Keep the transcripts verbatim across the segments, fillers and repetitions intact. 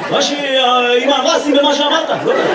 מה שאמא אמרה, שים במה שאמרת.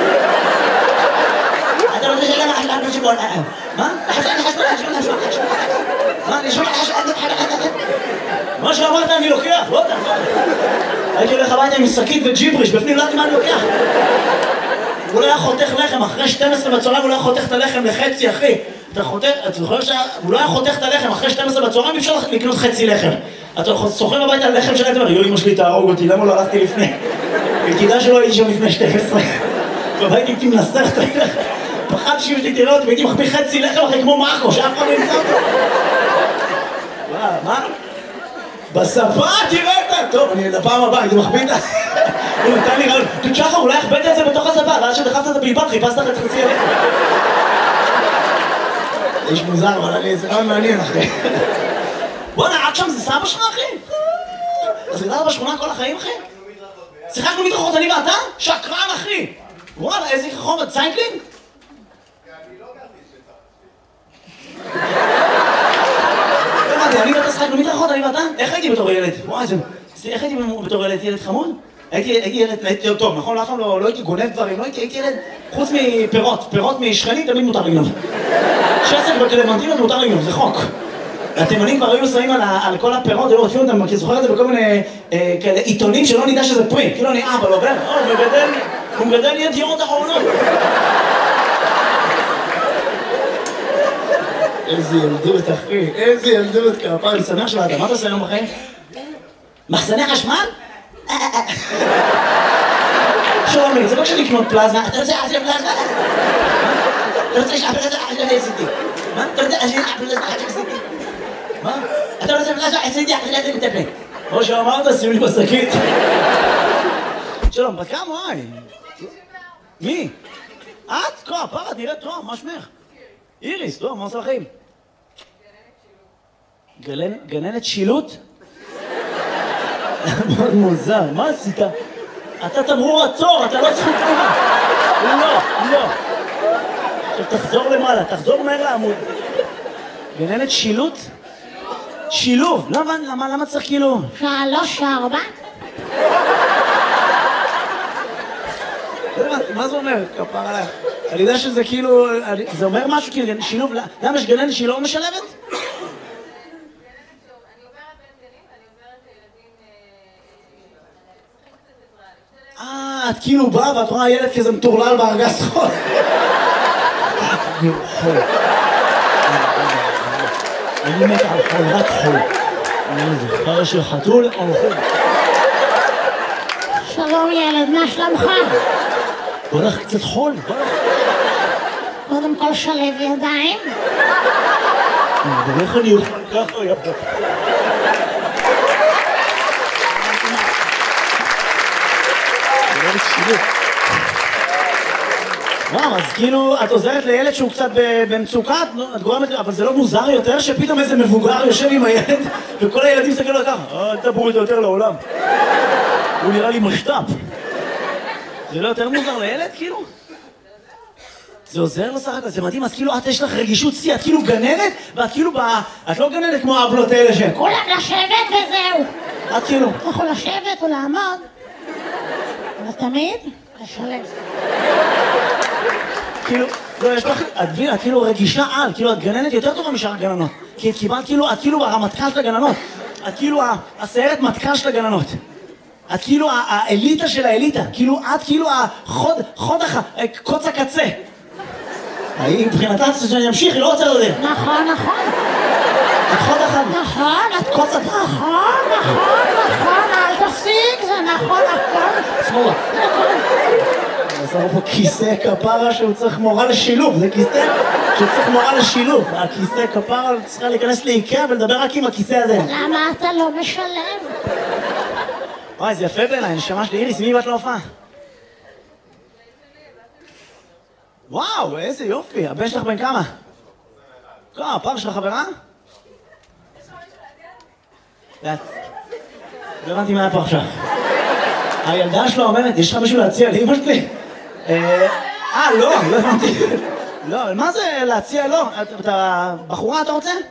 אתה רוצה שאלה מה חשבון חשבון? מה? חשבון חשבון חשבון חשבון מה? אני שומע חשבון מה שאמרת אני לוקח, לא יודע. הייתי הולך הביתה עם שקית וג'יבריש, בפנים לא יודעת מה אני לוקח. הוא לא היה חותך לחם, אחרי שתים עשרה בצהריים הוא לא היה חותך את הלחם לחצי, אחי. אתה חותך, אתה זוכר שהוא לא היה חותך את הלחם, אחרי שתים עשרה בצהריים אפשר לקנות חצי לחם. אתה סוחר הביתה על לחם שלהם, אתה אומר, יו, אמא שלי תהרוג אותי, למה לא הלכתי לפני? וכדאי שלא הייתי שם לפני שתים עשרה. ובית הייתי מנסר את הלחם. פחדתי שאם שלי תראה אותי, והייתי מחביא חצי לחם אחרי כמו מאחו, שאף אחד לא ימצא אותו. מה? בשפה תראה את טוב, אני לפעם הבאה, הייתי מחביא את ה... הוא נתן לי רעיון, תשחר, אולי הכבדת את זה בתוך השפה, ואז שדחפת את הבלבד, חיפשת את חצי הלחם. זה איש מוזר, אבל אני זה רעיון מעניין, אחי. בוא'נה, עד שם זה סבא שלך, אחי? אז גדלת בשכונה כל החיים, אחי? שיחקנו מדרכות, אני ואתה? שקרן, אחי! וואלה, איזה חומר, ציינקלינג? אני לא גרתי שצריך. לא הבנתי, אני ואתה שחקנו מדרכות, אני ואתה? איך הייתי בתור ילד? וואי, זה... איך הייתי בתור ילד? ילד חמוד? הייתי ילד, הייתי ילד טוב, נכון? אף פעם לא הייתי גונב דברים, לא הייתי ילד... חוץ מפירות, פירות משכנים תמיד מותר לגנוב. שסק בקלמנטינות מותר לגנוב, זה חוק. התימנים כבר היו שמים על כל הפירות, ולא רודפים אותם, כי זוכר את זה בכל מיני כאלה עיתונים שלא נדע שזה פרי. כאילו אני אבא, לא עובר, הוא מגדל, הוא מגדל ידיעות אחרונות. איזה ילדות, אחי, איזה ילדות, כפר, אני שמח שבאת, מה אתה עושה היום בחיים? מחסני חשמל? שומי, זה לא כשאני לקנות פלזמה, אתה רוצה לעשות פלזמה? אתה רוצה לשאפל את זה? אני עשיתי. מה? אתה רוצה לשאפל את זה? אני עשיתי. מה? אתה רוצה פלזמה? עשיתי, אני עשיתי מטפל. כמו שאמרת, שים לי בשקית. שלום, בת כמה, וואי? מי? את? כה, פרה, נראית טוב, מה שמך? איריס, טוב, מה עושה לכם? גננת שילוט? מאוד מוזר, מה עשית? אתה תמרור עצור, אתה לא זכות תנועה. לא, לא. עכשיו תחזור למעלה, תחזור מהר לעמוד. גננת שילוט? שילוב. למה, למה, למה צריך כאילו? שלוש, ארבע. מה זה אומר? כפר עליך. אני יודע שזה כאילו, זה אומר משהו כאילו, שילוב, למה יש גננת שהיא לא משלבת? אה, את כאילו באה ואת רואה ילד כזה מטורלל בארגז חול. אני חול. אני מת על חול, רק חול. אני זוכר של חתול או חול. שלום ילד, מה שלומך? בוא לך קצת חול, בוא לך. קודם כל שלב ידיים. ואיך אני אוכל ככה, יפה. וואו, אז כאילו, את עוזרת לילד שהוא קצת במצוקה, את גורמת, אבל זה לא מוזר יותר שפתאום איזה מבוגר יושב עם הילד וכל הילדים מסתכלים לו ככה, אל תבואו איתו יותר לעולם. הוא נראה לי משת"פ. זה לא יותר מוזר לילד, כאילו? זה עוזר לו סך הכל, זה מדהים, אז כאילו את יש לך רגישות שיא, את כאילו גננת, ואת כאילו באה, את לא גננת כמו האבלות האלה שהן. כולם לשבת וזהו. את כאילו. אתה יכול לשבת או לעמוד, אבל תמיד לשלב. כאילו, לא, יש לך, את מבינה, את כאילו רגישה על, כאילו את גננת יותר טובה משאר הגננות. כי את קיבלת כאילו, את כאילו הרמטכ"ל של הגננות. את כאילו הסיירת מטכ"ל של הגננות. את כאילו האליטה של האליטה. כאילו, את כאילו החוד, חוד הח... קוץ הקצה. היא מבחינתה שאני אמשיך, היא לא רוצה לדעת. נכון, נכון. את חוד אחד. נכון, את קוץ הקצה. נכון, נכון, נכון, אל תפסיק, זה נכון, הכל. שמאלה. עזר פה כיסא כפרה שהוא צריך מורה לשילוב, זה כיסא שהוא צריך מורה לשילוב. הכיסא כפרה צריכה להיכנס לאיקאה ולדבר רק עם הכיסא הזה. למה אתה לא משלב? וואי, זה יפה בעיניי, נשמה שלי. איריס, מי באת להופעה? וואו, איזה יופי. הבן שלך בן כמה? כמה, הפעם שלך חברה? לא הבנתי מה היה פה עכשיו. הילדה שלו אומרת, יש לך משהו להציע לאמא שלי? אה, לא, לא הבנתי. לא, מה זה להציע? לא. אתה בחורה אתה רוצה?